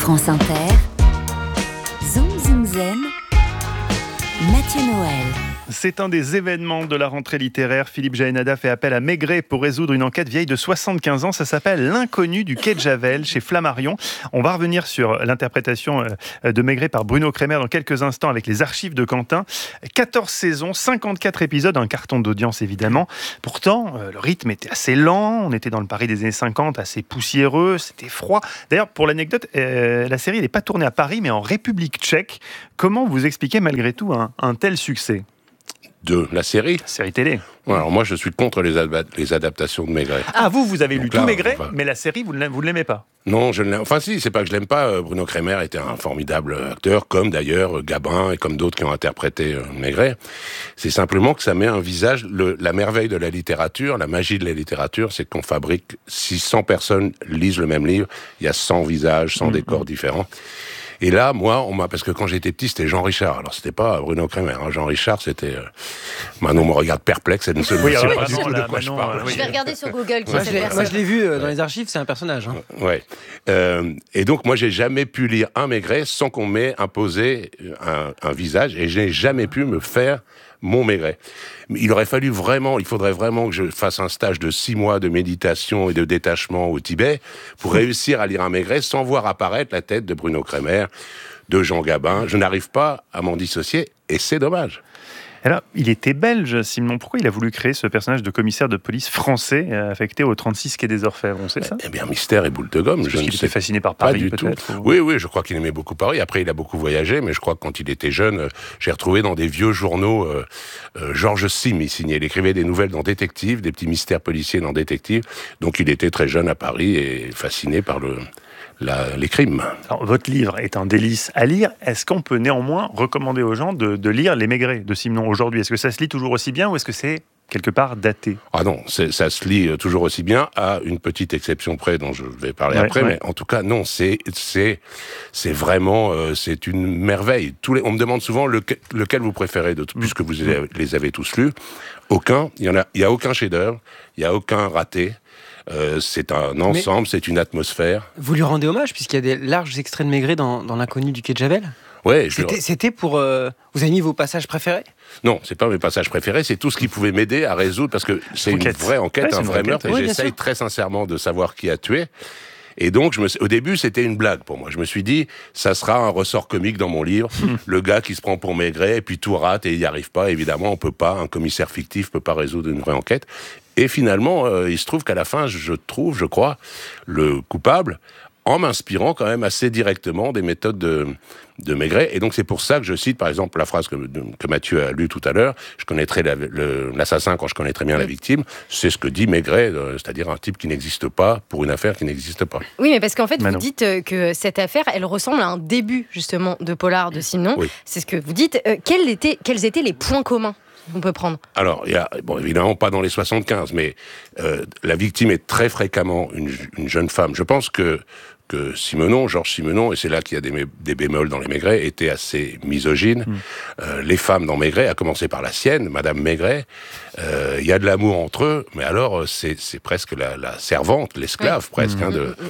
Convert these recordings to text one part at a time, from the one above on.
France Inter, Zoom Zoom Zen, Mathieu Noël. C'est un des événements de la rentrée littéraire. Philippe Jaénada fait appel à Maigret pour résoudre une enquête vieille de 75 ans. Ça s'appelle L'inconnu du quai de Javel chez Flammarion. On va revenir sur l'interprétation de Maigret par Bruno Kremer dans quelques instants avec les archives de Quentin. 14 saisons, 54 épisodes, un carton d'audience évidemment. Pourtant, le rythme était assez lent. On était dans le Paris des années 50, assez poussiéreux, c'était froid. D'ailleurs, pour l'anecdote, la série n'est pas tournée à Paris, mais en République tchèque. Comment vous expliquez malgré tout un tel succès ? De la série. Série télé. Ouais, alors moi, je suis contre les adaptations de Maigret. Ah, vous avez lu Donc là, tout Maigret, enfin, mais la série, vous ne l'aimez pas ? Non, je ne l'aime. Enfin, si, c'est pas que je l'aime pas. Bruno Kremer était un formidable acteur, comme d'ailleurs Gabin et comme d'autres qui ont interprété Maigret. C'est simplement que ça met un visage. La merveille de la littérature, la magie de la littérature, c'est qu'on fabrique. Si 100 personnes lisent le même livre, il y a 100 visages, 100 décors différents. Et là, moi, parce que quand j'étais petit, c'était Jean Richard. Alors, c'était pas Bruno Kremer. Hein. Jean Richard, c'était... Manon me regarde perplexe, elle ne sait pas du tout de quoi je parle. Je vais regarder sur Google qui Moi, cette personne. moi, je l'ai vu dans les archives, c'est un personnage. Hein. Ouais. Et donc, moi, j'ai jamais pu lire un Maigret sans qu'on m'ait imposé un visage, et je n'ai jamais pu me faire mon Maigret. Il faudrait vraiment que je fasse un stage de 6 mois de méditation et de détachement au Tibet pour réussir à lire un Maigret sans voir apparaître la tête de Bruno Kremer, de Jean Gabin. Je n'arrive pas à m'en dissocier, et c'est dommage. Alors, il était belge, Simon. Pourquoi il a voulu créer ce personnage de commissaire de police français affecté au 36 quai des Orfèvres ? On sait ça ? Eh bien, mystère et boule de gomme. Parce qu'il était fasciné par Pas Paris, du peut-être tout. Oui, je crois qu'il aimait beaucoup Paris. Après, il a beaucoup voyagé, mais je crois que quand il était jeune, j'ai retrouvé dans des vieux journaux Georges Sim, il signait. Il écrivait des nouvelles dans Détective, des petits mystères policiers dans Détective. Donc, il était très jeune à Paris et fasciné par les crimes. Alors, votre livre est un délice à lire. Est-ce qu'on peut néanmoins recommander aux gens de lire Les Maigret de Simon aujourd'hui ? Est-ce que ça se lit toujours aussi bien ou est-ce que c'est quelque part daté ? Ah non, ça se lit toujours aussi bien, à une petite exception près dont je vais parler après, mais en tout cas, non, c'est vraiment, c'est une merveille. On me demande souvent lequel vous préférez, puisque vous les avez tous lus. Aucun, il y a aucun chef-d'œuvre, il y a aucun raté. C'est un ensemble, c'est une atmosphère. Vous lui rendez hommage, puisqu'il y a des larges extraits de Maigret dans L'inconnu du quai de Javel. Ouais, C'était pour... Vous avez mis vos passages préférés ? Non, c'est pas mes passages préférés, c'est tout ce qui pouvait m'aider à résoudre, parce que c'est une vraie enquête, un vrai meurtre, et j'essaye très sincèrement de savoir qui a tué. Et donc, au début, c'était une blague pour moi. Je me suis dit, ça sera un ressort comique dans mon livre. Le gars qui se prend pour Maigret, et puis tout rate, et il n'y arrive pas. Évidemment, on peut pas, un commissaire fictif peut pas résoudre une vraie enquête. Et finalement, il se trouve qu'à la fin, je crois, le coupable, en m'inspirant quand même assez directement des méthodes de Maigret. Et donc, c'est pour ça que je cite, par exemple, la phrase que Mathieu a lue tout à l'heure, je connaîtrai l'assassin quand je connaîtrai bien la victime. C'est ce que dit Maigret, c'est-à-dire un type qui n'existe pas pour une affaire qui n'existe pas. Oui, mais parce qu'en fait, vous dites que cette affaire, elle ressemble à un début, justement, de polar de Simon. Oui. C'est ce que vous dites. Quels étaient les points communs qu'on peut prendre ? Alors, il y a, évidemment, pas dans les 75, mais la victime est très fréquemment une jeune femme. Je pense que Georges Simenon, et c'est là qu'il y a des bémols dans les Maigret, était assez misogyne. Les femmes dans Maigret, à commencer par la sienne, Madame Maigret, il y a de l'amour entre eux, mais alors c'est presque la servante, l'esclave presque,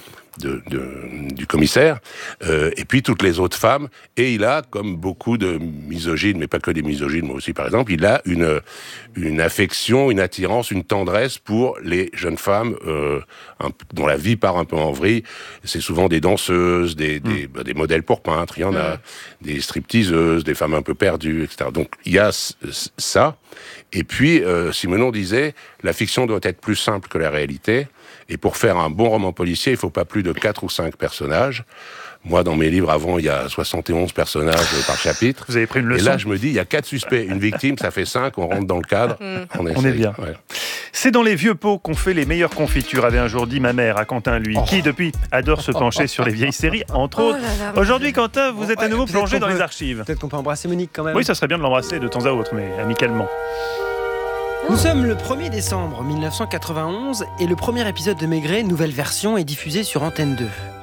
du commissaire, et puis toutes les autres femmes, et il a, comme beaucoup de misogynes, mais pas que des misogynes, moi aussi par exemple, il a une affection, une attirance, une tendresse pour les jeunes femmes dont la vie part un peu en vrille. C'est souvent des danseuses, des modèles pour peintres, il y en a des stripteaseuses, des femmes un peu perdues, etc. Donc il y a ça, et puis Simenon disait, la fiction doit être plus simple que la réalité. Et pour faire un bon roman policier, il ne faut pas plus de 4 ou 5 personnages. Moi, dans mes livres, avant, il y a 71 personnages par chapitre. Vous avez pris une leçon. Et là, je me dis, il y a 4 suspects. Une victime, ça fait 5, on rentre dans le cadre. On est bien. Ouais. C'est dans les vieux pots qu'on fait les meilleures confitures, avait un jour dit ma mère à Quentin, lui, qui, depuis, adore se pencher sur les vieilles séries, entre autres. Aujourd'hui, Quentin, vous êtes à nouveau plongé dans les archives. Peut-être qu'on peut embrasser Monique, quand même. Oui, ça serait bien de l'embrasser de temps à autre, mais amicalement. Nous sommes le 1er décembre 1991 et le premier épisode de Maigret, nouvelle version, est diffusé sur Antenne 2.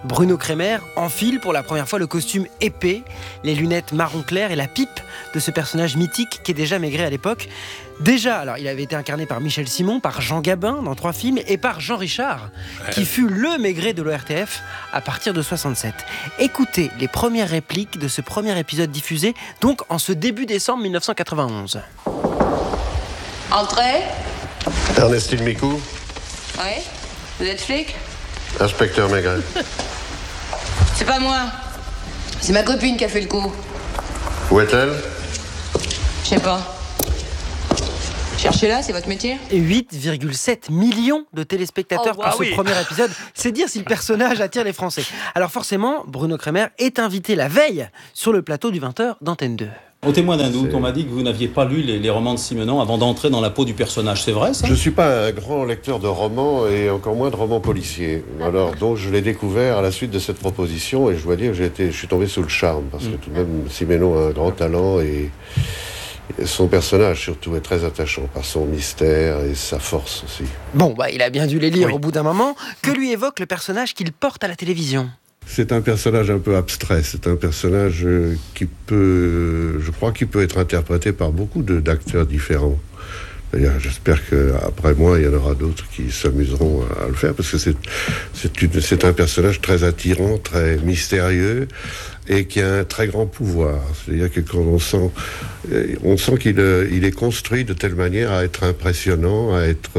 Bruno Kremer enfile pour la première fois le costume épais, les lunettes marron clair et la pipe de ce personnage mythique qui est déjà Maigret à l'époque. Déjà, alors il avait été incarné par Michel Simon, par Jean Gabin dans 3 films et par Jean Richard, qui fut le Maigret de l'ORTF à partir de 67. Écoutez les premières répliques de ce premier épisode diffusé, donc en ce début décembre 1991. Entrez. Ernestine Micou, Oui. Vous êtes flic? inspecteur Maigret. C'est pas moi. C'est ma copine qui a fait le coup. Où est-elle? Je sais pas. Cherchez-la, c'est votre métier? 8,7 millions de téléspectateurs pour Ah ce oui. premier épisode. C'est dire si le personnage attire les Français. Alors forcément, Bruno Kremer est invité la veille sur le plateau du 20h d'Antenne 2. Au témoin d'un doute, on m'a dit que vous n'aviez pas lu les romans de Simenon avant d'entrer dans la peau du personnage. C'est vrai, ça? Je ne suis pas un grand lecteur de romans et encore moins de romans policiers. Alors, donc, je l'ai découvert à la suite de cette proposition et je dois dire que je suis tombé sous le charme parce que tout de même, Simenon a un grand talent et son personnage surtout est très attachant par son mystère et sa force aussi. Bon, il a bien dû les lire Oui. au bout d'un moment. Que lui évoque le personnage qu'il porte à la télévision? C'est un personnage un peu abstrait, c'est un personnage qui peut être interprété par beaucoup d'acteurs différents. D'ailleurs, j'espère qu'après moi, il y en aura d'autres qui s'amuseront à le faire, parce que c'est un personnage très attirant, très mystérieux, et qui a un très grand pouvoir. C'est-à-dire que quand on sent qu'il il est construit de telle manière à être impressionnant, à être...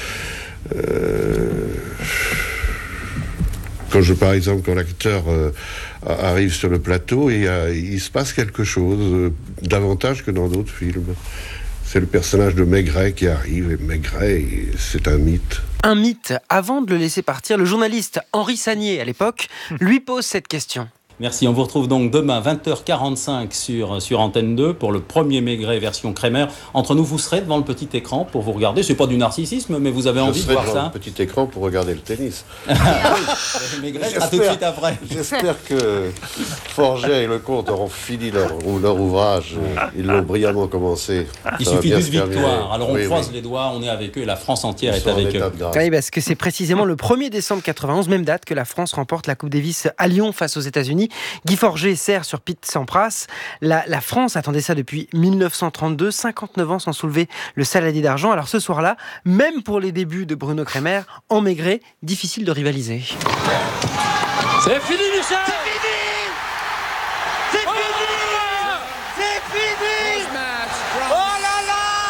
Par exemple, quand l'acteur arrive sur le plateau, il se passe quelque chose, davantage que dans d'autres films. C'est le personnage de Maigret qui arrive, et Maigret, c'est un mythe. Un mythe. Avant de le laisser partir, le journaliste Henri Sagnier, à l'époque, lui pose cette question. Merci, on vous retrouve donc demain 20h45 sur Antenne 2 pour le premier Maigret version Kremer. Entre nous, vous serez devant le petit écran pour vous regarder. C'est pas du narcissisme, mais vous avez envie de voir Je serai devant ça. le petit écran pour regarder le tennis. Maigret sera tout de suite après. J'espère que Forget et Lecomte auront fini leur ouvrage. Ils l'ont brillamment commencé. Il Ça va suffit bien d'une se terminer. victoire. Alors on Oui, croise oui. les doigts, on est avec eux et la France entière Ils est sont en avec eux. état de grâce. Oui, parce que c'est précisément le 1er décembre 91, même date, que la France remporte la Coupe Davis à Lyon face aux États-Unis. Guy Forget sert sur Pete Sampras. La France attendait ça depuis 1932, 59 ans sans soulever le saladier d'argent. Alors ce soir-là, même pour les débuts de Bruno Kremer, en Maigret, difficile de rivaliser. C'est fini, Michel! C'est fini! C'est fini! C'est fini! Oh là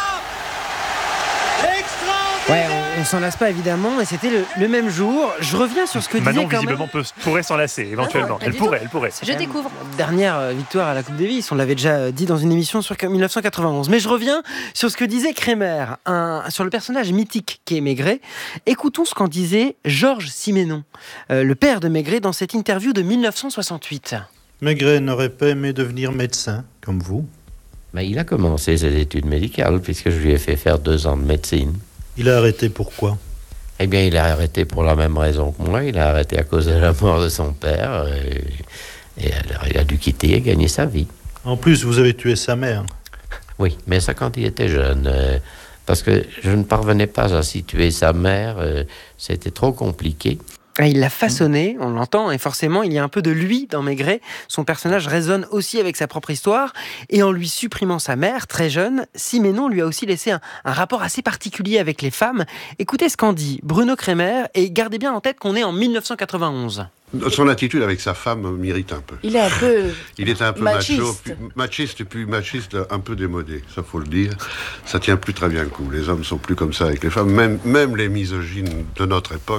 là! Extraordinaire! Ouais, on s'en lasse pas évidemment, et c'était le même jour. Je reviens sur ce que disait Manon, quand visiblement, pourrait s'en lasser, éventuellement. pas Elle du pourrait. Je découvre. Dernière victoire à la Coupe Davis, on l'avait déjà dit dans une émission sur 1991. Mais je reviens sur ce que disait Kremer, sur le personnage mythique qu'est Maigret. Écoutons ce qu'en disait Georges Simenon, le père de Maigret, dans cette interview de 1968. Maigret n'aurait pas aimé devenir médecin, comme vous. Mais il a commencé ses études médicales, puisque je lui ai fait faire 2 ans de médecine. Il a arrêté pourquoi? Eh bien, il a arrêté pour la même raison que moi. Il a arrêté à cause de la mort de son père. Et alors, il a dû quitter et gagner sa vie. En plus, vous avez tué sa mère. Oui, mais ça quand il était jeune. Parce que je ne parvenais pas à situer sa mère. C'était trop compliqué. Il l'a façonné, on l'entend, et forcément, il y a un peu de lui dans Maigret. Son personnage résonne aussi avec sa propre histoire, et en lui supprimant sa mère, très jeune, Simenon lui a aussi laissé un rapport assez particulier avec les femmes. Écoutez ce qu'en dit Bruno Kremer, et gardez bien en tête qu'on est en 1991. Son attitude avec sa femme m'irrite un peu. Il est un peu... Il est un peu machiste. machiste et puis machiste un peu démodé, ça faut le dire. Ça tient plus très bien le coup. Les hommes sont plus comme ça avec les femmes. Même les misogynes de notre époque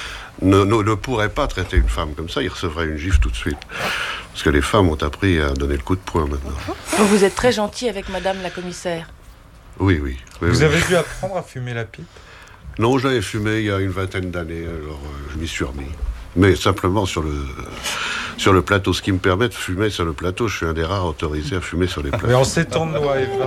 ne pourraient pas traiter une femme comme ça. Ils recevraient une gifle tout de suite. Parce que les femmes ont appris à donner le coup de poing maintenant. Donc vous êtes très gentil avec madame la commissaire. Oui. Vous avez dû apprendre à fumer la pipe? Non, j'avais fumé il y a une vingtaine d'années, alors je m'y suis remis. Mais simplement sur le plateau. Ce qui me permet de fumer sur le plateau, je suis un des rares autorisés à fumer sur les plateaux. Mais en ces temps de loi, Eva.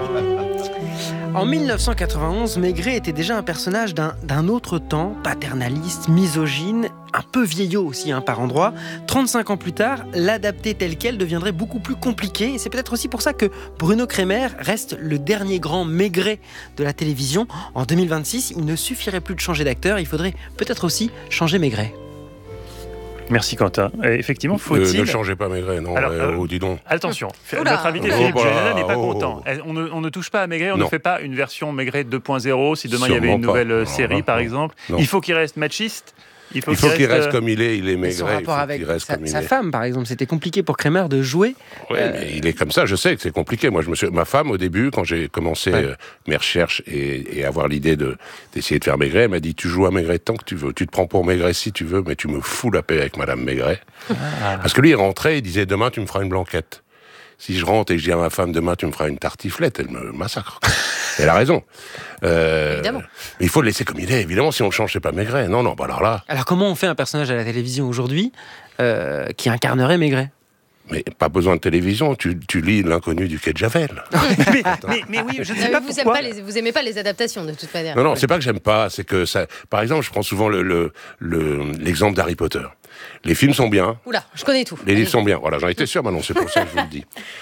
En 1991, Maigret était déjà un personnage d'un autre temps, paternaliste, misogyne, un peu vieillot aussi par endroits. 35 ans plus tard, l'adapter tel quel deviendrait beaucoup plus compliqué. Et c'est peut-être aussi pour ça que Bruno Kremer reste le dernier grand Maigret de la télévision. En 2026, il ne suffirait plus de changer d'acteur, il faudrait peut-être aussi changer Maigret. Merci Quentin. Et effectivement, faut-il... Ne changez pas Maigret, non. Alors, dis donc. Attention, Oula. notre invité Philippe Jaénada n'est pas content. On ne touche pas à Maigret, on ne fait pas une version Maigret 2.0 si demain il y avait une nouvelle série par exemple. Non. Il faut qu'il reste machiste. Il faut qu'il reste comme il est Maigret. Son rapport avec sa femme, par exemple, c'était compliqué pour Kremer de jouer. Oui, mais il est comme ça, je sais que c'est compliqué. Moi, ma femme, au début, quand j'ai commencé mes recherches et avoir l'idée d'essayer de faire Maigret, elle m'a dit, tu joues à Maigret tant que tu veux. Tu te prends pour Maigret si tu veux, mais tu me fous la paix avec Madame Maigret. Parce que lui, il rentrait, il disait, demain, tu me feras une blanquette. Si je rentre et que je dis à ma femme, demain, tu me feras une tartiflette, elle me massacre. Elle a raison. Évidemment. Mais il faut le laisser comme il est. Évidemment, si on le change, c'est pas Maigret. Non, bah alors là... Alors, comment on fait un personnage à la télévision aujourd'hui qui incarnerait Maigret ? Mais pas besoin de télévision, tu lis L'inconnu du quai de Javel. mais oui, je ne sais pas pourquoi. Vous aimez pas les adaptations, de toute manière. Non, c'est pas que j'aime pas, c'est que ça... Par exemple, je prends souvent l'exemple d'Harry Potter. Les films sont bien. Oula, je connais tout. Les livres sont bien. Voilà, j'en étais sûr, maintenant c'est pour ça que je vous le dis.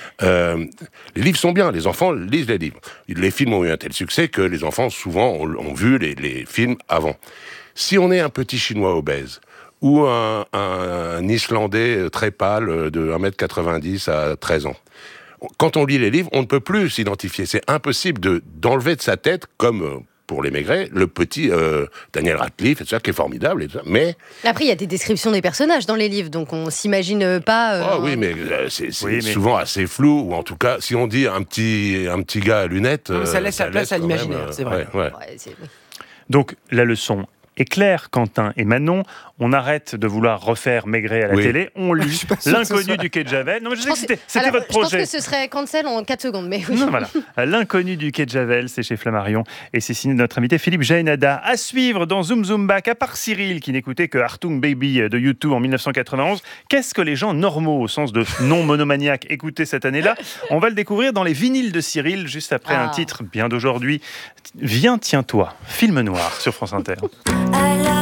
Les livres sont bien, les enfants lisent les livres. Les films ont eu un tel succès que les enfants, souvent, ont vu les films avant. Si on est un petit Chinois obèse, ou un Islandais très pâle de 1m90 à 13 ans. Quand on lit les livres, on ne peut plus s'identifier. C'est impossible d'enlever de sa tête, comme pour les Maigret, le petit Daniel Radcliffe, et tout ça, qui est formidable. Et tout ça, mais... Après, il y a des descriptions des personnages dans les livres, donc on s'imagine pas... oui, mais c'est souvent assez flou, ou en tout cas, si on dit un petit gars à lunettes... ça laisse la place à l'imaginaire, c'est vrai. Ouais. Donc, la leçon est claire, Quentin et Manon. On arrête de vouloir refaire Maigret à la télé. On lit L'inconnu du quai de Javel. Non, mais je sais que c'était votre projet. Je pense que ce serait cancel en 4 secondes, mais oui. Non, voilà. L'inconnu du quai de Javel, c'est chez Flammarion. Et c'est signé de notre invité Philippe Jaénada. À suivre dans Zoom Zoom Back, à part Cyril, qui n'écoutait que Hartung Baby de U2 en 1991, qu'est-ce que les gens normaux, au sens de non monomaniaques, écoutaient cette année-là ? On va le découvrir dans les vinyles de Cyril, juste après un titre bien d'aujourd'hui. Viens, tiens-toi. Film noir sur France Inter.